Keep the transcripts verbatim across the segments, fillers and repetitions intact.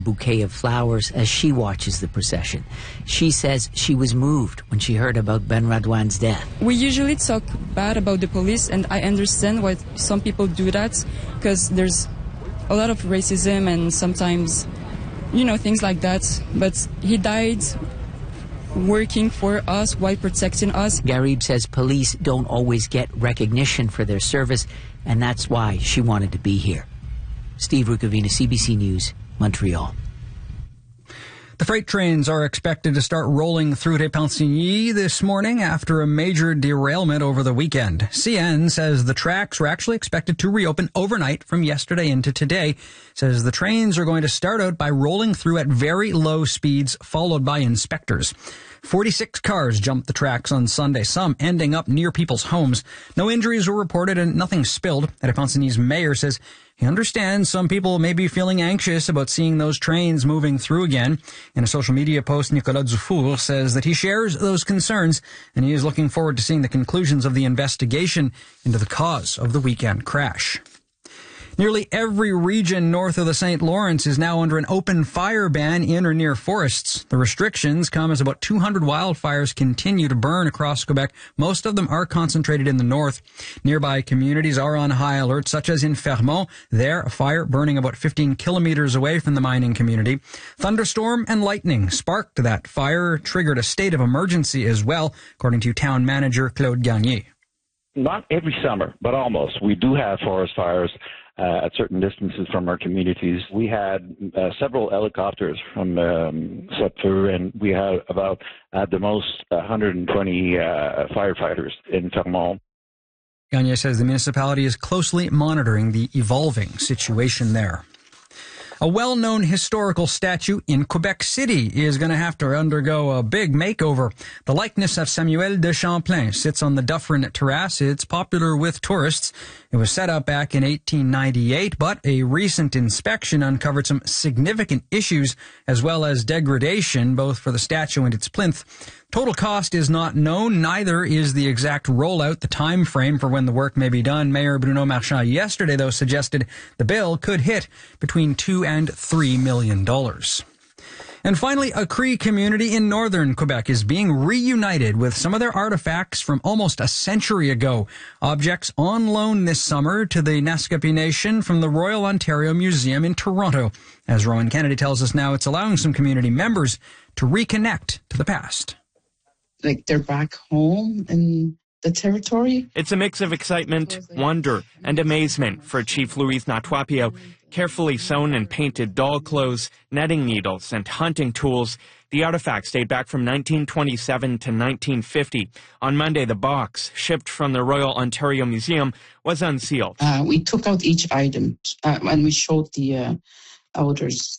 bouquet of flowers as she watches the procession. She says she was moved when she heard about Ben Radwan's death. We usually talk bad about the police, and I understand why some people do that, because there's a lot of racism and sometimes, you know, things like that. But he died working for us while protecting us. Garib says police don't always get recognition for their service, and that's why she wanted to be here. Steve Rukavina, C B C News, Montreal. The freight trains are expected to start rolling through Repentigny this morning after a major derailment over the weekend. C N says the tracks were actually expected to reopen overnight from yesterday into today. Says the trains are going to start out by rolling through at very low speeds, followed by inspectors. forty-six cars jumped the tracks on Sunday, some ending up near people's homes. No injuries were reported and nothing spilled. Repentigny's mayor says he understands some people may be feeling anxious about seeing those trains moving through again. In a social media post, Nicolas Dufour says that he shares those concerns and he is looking forward to seeing the conclusions of the investigation into the cause of the weekend crash. Nearly every region north of the Saint Lawrence is now under an open fire ban in or near forests. The restrictions come as about two hundred wildfires continue to burn across Quebec. Most of them are concentrated in the north. Nearby communities are on high alert, such as in Fermont. There, a fire burning about fifteen kilometers away from the mining community. Thunderstorm and lightning sparked that fire, triggered a state of emergency as well, according to town manager Claude Gagné. Not every summer, but almost. We do have forest fires Uh, at certain distances from our communities. We had uh, several helicopters from um, Sepfeu, and we had about, at the most, one hundred twenty uh, firefighters in Fermont. Gagné says the municipality is closely monitoring the evolving situation there. A well-known historical statue in Quebec City is going to have to undergo a big makeover. The likeness of Samuel de Champlain sits on the Dufferin Terrace. It's popular with tourists. It was set up back in eighteen ninety-eight, but a recent inspection uncovered some significant issues as well as degradation, both for the statue and its plinth. Total cost is not known, neither is the exact rollout, the time frame for when the work may be done. Mayor Bruno Marchand yesterday, though, suggested the bill could hit between two and three million dollars. And finally, a Cree community in northern Quebec is being reunited with some of their artifacts from almost a century ago. Objects on loan this summer to the Naskapi Nation from the Royal Ontario Museum in Toronto. As Rowan Kennedy tells us now, it's allowing some community members to reconnect to the past. Like they're back home in the territory. It's a mix of excitement, wonder, and amazement for Chief Louise Natwapio. Carefully sewn and painted doll clothes, netting needles, and hunting tools. The artifacts date back from nineteen twenty-seven to nineteen fifty. On Monday, the box, shipped from the Royal Ontario Museum, was unsealed. Uh, we took out each item uh, and we showed the uh, elders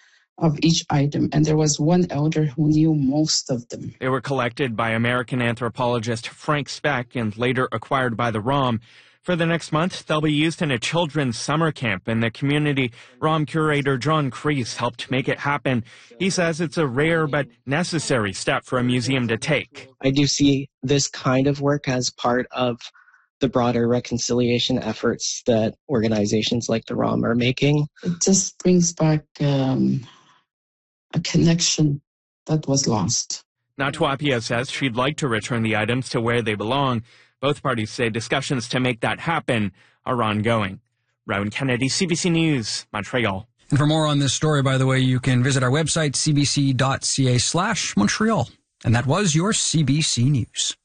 of each item, and there was one elder who knew most of them. They were collected by American anthropologist Frank Speck and later acquired by the R O M. For the next month, they'll be used in a children's summer camp in the community. R O M curator John Kreese helped make it happen. He says it's a rare but necessary step for a museum to take. I do see this kind of work as part of the broader reconciliation efforts that organizations like the R O M are making. It just brings back um, a connection that was lost. Natwapio says she'd like to return the items to where they belong. Both parties say discussions to make that happen are ongoing. Rowan Kennedy, C B C News, Montreal. And for more on this story, by the way, you can visit our website, c b c dot c a slash Montreal. And that was your C B C News.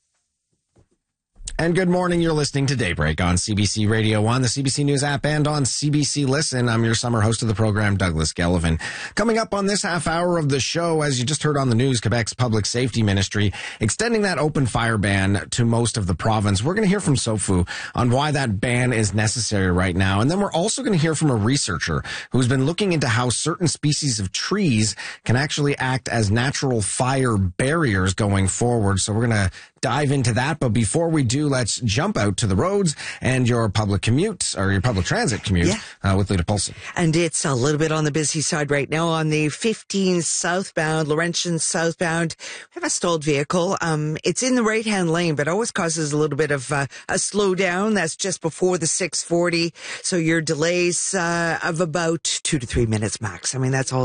And good morning. You're listening to Daybreak on C B C Radio one, the C B C News app, and on C B C Listen. I'm your summer host of the program, Douglas Gellivan. Coming up on this half hour of the show, as you just heard on the news, Quebec's Public Safety Ministry extending that open fire ban to most of the province. We're going to hear from SOFU on why that ban is necessary right now. And then we're also going to hear from a researcher who's been looking into how certain species of trees can actually act as natural fire barriers going forward. So we're going to dive into that. But before we do, to. Let's jump out to the roads and your public commute, or your public transit commute, Yeah. uh, with Lita Polson. And it's a little bit on the busy side right now on the fifteen southbound, Laurentian southbound. We have a stalled vehicle. Um, it's in the right-hand lane, but always causes a little bit of uh, a slowdown. That's just before the six forty. So your delays uh, of about two to three minutes max. I mean, that's all